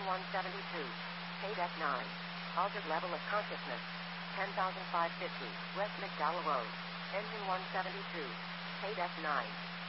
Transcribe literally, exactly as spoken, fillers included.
one seventy-two. Paid F nine. Altered level of consciousness. ten thousand five hundred fifty. West McDowell Road. Engine one seventy-two. Paid F nine.